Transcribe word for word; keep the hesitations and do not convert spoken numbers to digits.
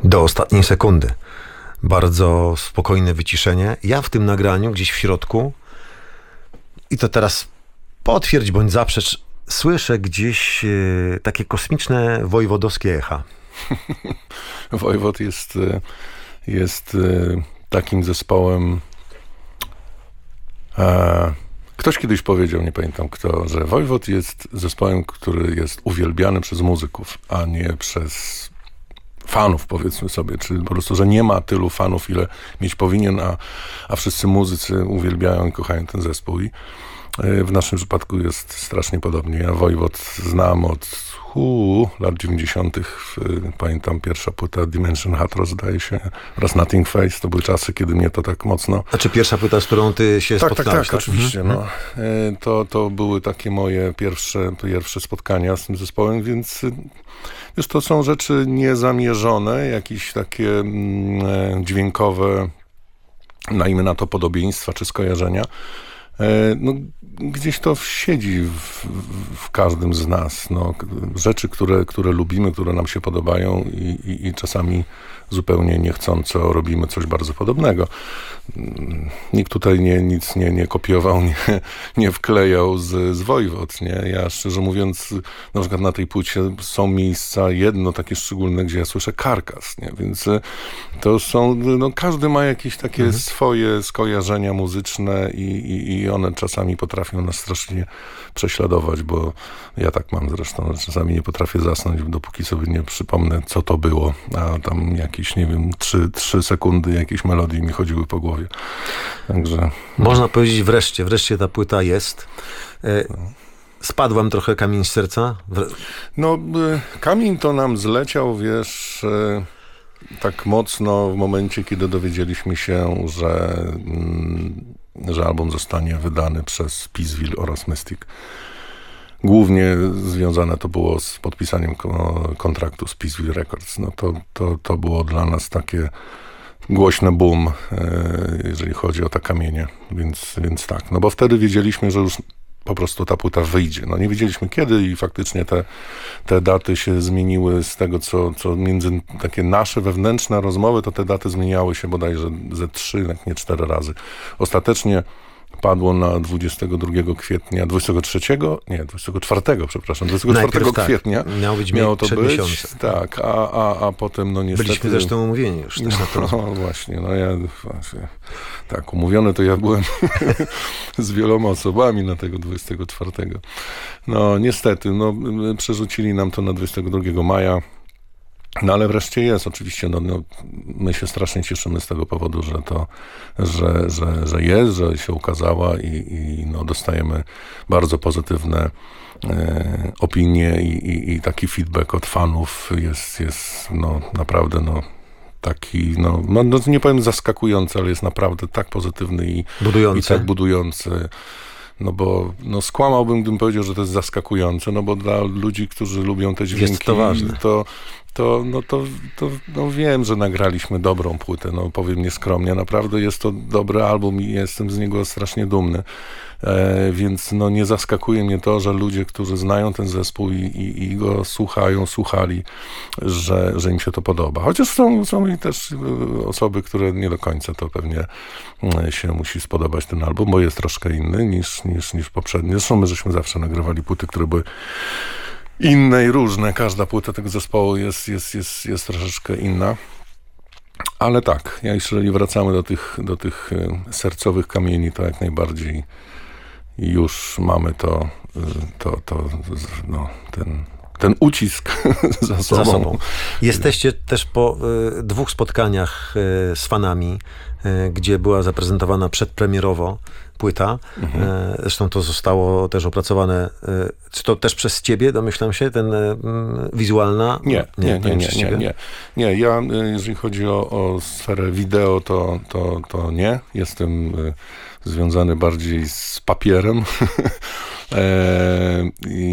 Do ostatniej sekundy. Bardzo spokojne wyciszenie. Ja w tym nagraniu, gdzieś w środku, i to teraz potwierdź bądź zaprzecz, słyszę gdzieś e, takie kosmiczne wojwodowskie echa. Wojwod jest, jest takim zespołem. E, ktoś kiedyś powiedział, nie pamiętam kto, że Wojwod jest zespołem, który jest uwielbiany przez muzyków, a nie przez fanów, powiedzmy sobie, czyli po prostu, że nie ma tylu fanów, ile mieć powinien, a, a wszyscy muzycy uwielbiają i kochają ten zespół. I w naszym przypadku jest strasznie podobnie. Ja Wojwod znam od uu, lat dziewięćdziesiątych. Pamiętam pierwsza płyta Dimension Hatros, zdaje się, oraz Nothing Face. To były czasy, kiedy mnie to tak mocno... Znaczy pierwsza płyta, z którą ty się tak, spotkałeś? Tak, tak, tak, oczywiście. Mhm. No. To, to były takie moje pierwsze, pierwsze spotkania z tym zespołem, więc wiesz, to są rzeczy niezamierzone, jakieś takie mm, dźwiękowe, najmniej na to podobieństwa czy skojarzenia. No, gdzieś to siedzi w, w każdym z nas. No, rzeczy, które, które lubimy, które nam się podobają i, i, i czasami zupełnie niechcąco robimy coś bardzo podobnego. Nikt tutaj nie, nic nie, nie kopiował, nie, nie wklejał z, z Wojwod. Nie? Ja szczerze mówiąc, na przykład na tej płycie są miejsca, jedno takie szczególne, gdzie ja słyszę karkas. Nie? Więc to są, no, każdy ma jakieś takie mhm. swoje skojarzenia muzyczne i, i, i one czasami potrafią nas strasznie prześladować, bo ja tak mam zresztą, że czasami nie potrafię zasnąć, dopóki sobie nie przypomnę, co to było, a tam jakieś, nie wiem, trzy, trzy sekundy jakiejś melodii mi chodziły po głowie. Także... Można powiedzieć wreszcie, wreszcie ta płyta jest. Spadł wam trochę kamień z serca? No, kamień to nam zleciał, wiesz, tak mocno w momencie, kiedy dowiedzieliśmy się, że, że album zostanie wydany przez Peaceville oraz Mystic. Głównie związane to było z podpisaniem kontraktu z Peaceville Records. No to, to, to było dla nas takie głośne boom, jeżeli chodzi o te kamienie. Więc, więc tak, no bo wtedy wiedzieliśmy, że już po prostu ta płyta wyjdzie. No nie wiedzieliśmy kiedy i faktycznie te, te daty się zmieniły z tego, co, co między takie nasze wewnętrzne rozmowy, to te daty zmieniały się bodajże ze trzy, jak nie cztery razy. Ostatecznie padło na dwudziestego drugiego kwietnia, dwudziestego trzeciego, nie, dwudziestego czwartego, przepraszam, dwudziestego czwartego tak, kwietnia. Miało być miało to przed być, miesiącem. Tak, a, a, a potem no niestety... Byliśmy zresztą umówieni już. Też na to no właśnie, no ja właśnie, tak, umówiony to ja byłem z wieloma osobami na tego dwudziestego czwartego. No niestety, no przerzucili nam to na dwudziestego drugiego maja. No ale wreszcie jest, oczywiście, no, no, my się strasznie cieszymy z tego powodu, że to, że, że, że jest, że się ukazała i, i no, dostajemy bardzo pozytywne e, opinie i, i, i taki feedback od fanów jest, jest no, naprawdę no, taki, no, no nie powiem zaskakujący, ale jest naprawdę tak pozytywny i, budujący. i tak budujący. No bo no skłamałbym, gdybym powiedział, że to jest zaskakujące, no bo dla ludzi, którzy lubią te dźwięki, jest to ważne. to, to, no to, to no wiem, że nagraliśmy dobrą płytę, no powiem nieskromnie, naprawdę jest to dobry album i jestem z niego strasznie dumny. E, więc no nie zaskakuje mnie to, że ludzie, którzy znają ten zespół i, i, i go słuchają, słuchali, że, że im się to podoba. Chociaż są, są i też osoby, które nie do końca to pewnie się musi spodobać ten album, bo jest troszkę inny niż, niż, niż poprzedni. Zresztą my żeśmy zawsze nagrywali płyty, które były inne i różne. Każda płyta tego zespołu jest, jest, jest, jest troszeczkę inna. Ale tak, jeżeli wracamy do tych, do tych sercowych kamieni, to jak najbardziej już mamy to, to, to no, ten, ten ucisk za sobą. Za sobą. Jesteście też po y, dwóch spotkaniach y, z fanami, y, gdzie była zaprezentowana przedpremierowo płyta. Mhm. Y, zresztą to zostało też opracowane, y, czy to też przez ciebie, domyślam się, ten y, wizualna? Nie, nie, nie, nie, nie, nie, nie. Nie, ja, jeżeli chodzi o, o sferę wideo, to, to, to nie. Jestem y, związany bardziej z papierem. e, i